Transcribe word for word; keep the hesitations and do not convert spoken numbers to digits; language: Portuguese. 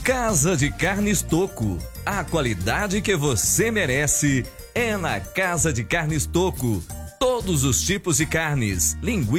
Casa de Carnes Toco. A qualidade que você merece é na Casa de Carnes Toco. Todos os tipos de carnes, linguiça.